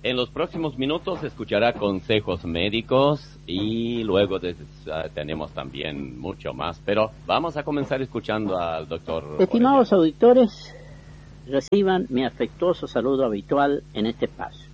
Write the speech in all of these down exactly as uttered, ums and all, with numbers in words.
En los próximos minutos escuchará consejos médicos y luego de, uh, tenemos también mucho más, pero vamos a comenzar escuchando al doctor. Estimados auditores, reciban mi afectuoso saludo habitual en este espacio.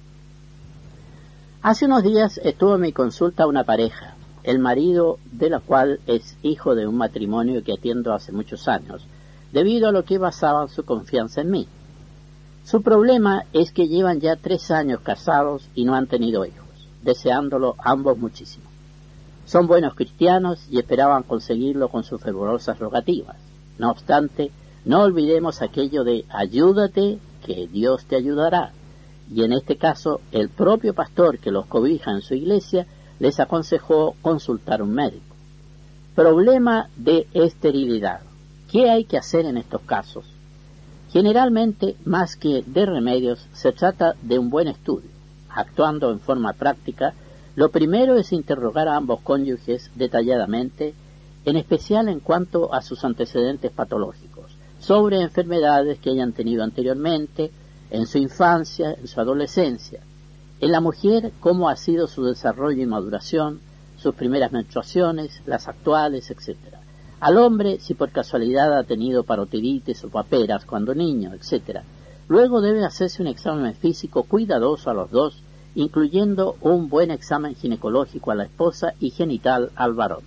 Hace unos días estuvo en mi consulta una pareja, el marido de la cual es hijo de un matrimonio que atiendo hace muchos años, debido a lo que basaban su confianza en mí. Su problema es que llevan ya tres años casados y no han tenido hijos, deseándolo ambos muchísimo. Son buenos cristianos y esperaban conseguirlo con sus fervorosas rogativas. No obstante, no olvidemos aquello de ayúdate, que Dios te ayudará. Y en este caso, el propio pastor que los cobija en su iglesia les aconsejó consultar un médico. Problema de esterilidad. ¿Qué hay que hacer en estos casos? Generalmente, más que de remedios, se trata de un buen estudio. Actuando en forma práctica, lo primero es interrogar a ambos cónyuges detalladamente, en especial en cuanto a sus antecedentes patológicos, sobre enfermedades que hayan tenido anteriormente, en su infancia, en su adolescencia. En la mujer, cómo ha sido su desarrollo y maduración, sus primeras menstruaciones, las actuales, etcétera. Al hombre, si por casualidad ha tenido parotiditis o paperas cuando niño, etcétera. Luego debe hacerse un examen físico cuidadoso a los dos, incluyendo un buen examen ginecológico a la esposa y genital al varón.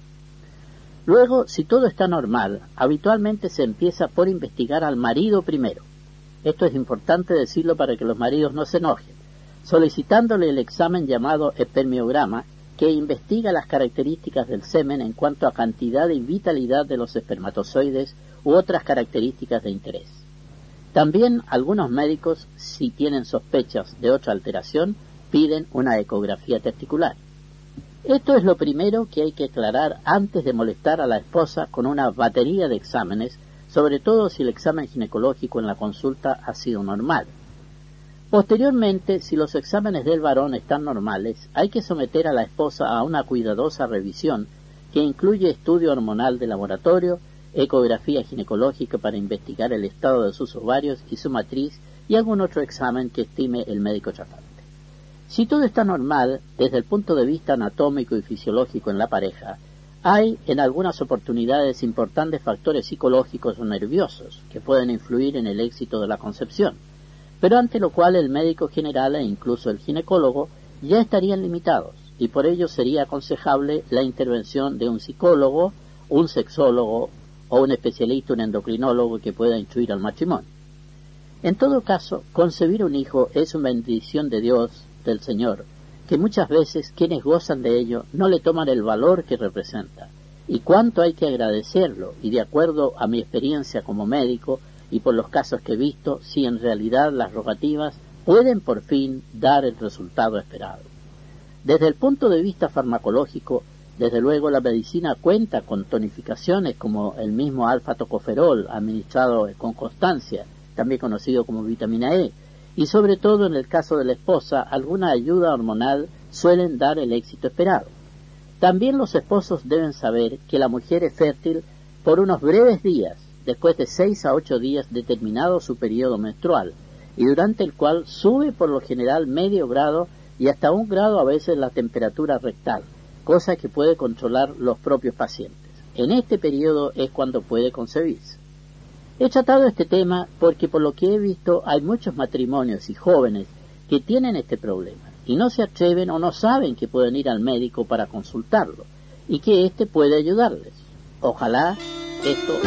Luego, si todo está normal, habitualmente se empieza por investigar al marido primero. Esto es importante decirlo para que los maridos no se enojen, solicitándole el examen llamado espermiograma, que investiga las características del semen en cuanto a cantidad y vitalidad de los espermatozoides u otras características de interés. También algunos médicos, si tienen sospechas de otra alteración, piden una ecografía testicular. Esto es lo primero que hay que aclarar antes de molestar a la esposa con una batería de exámenes, sobre todo si el examen ginecológico en la consulta ha sido normal. Posteriormente, si los exámenes del varón están normales, hay que someter a la esposa a una cuidadosa revisión que incluye estudio hormonal de laboratorio, ecografía ginecológica para investigar el estado de sus ovarios y su matriz y algún otro examen que estime el médico tratante. Si todo está normal, desde el punto de vista anatómico y fisiológico en la pareja, hay en algunas oportunidades importantes factores psicológicos o nerviosos que pueden influir en el éxito de la concepción, pero ante lo cual el médico general e incluso el ginecólogo ya estarían limitados, y por ello sería aconsejable la intervención de un psicólogo, un sexólogo o un especialista, un endocrinólogo que pueda instruir al matrimonio. En todo caso, concebir un hijo es una bendición de Dios, del Señor, que muchas veces quienes gozan de ello no le toman el valor que representa, y cuánto hay que agradecerlo, y de acuerdo a mi experiencia como médico, y por los casos que he visto, si en realidad las rogativas pueden por fin dar el resultado esperado. Desde el punto de vista farmacológico, desde luego la medicina cuenta con tonificaciones como el mismo alfa-tocoferol administrado con constancia, también conocido como vitamina E, y sobre todo en el caso de la esposa, alguna ayuda hormonal suelen dar el éxito esperado. También los esposos deben saber que la mujer es fértil por unos breves días, después de seis a ocho días determinado su periodo menstrual, y durante el cual sube por lo general medio grado y hasta un grado a veces la temperatura rectal, cosa que puede controlar los propios pacientes. En este periodo es cuando puede concebirse. He tratado este tema porque por lo que he visto hay muchos matrimonios y jóvenes que tienen este problema y no se atreven o no saben que pueden ir al médico para consultarlo y que éste puede ayudarles. Ojalá esto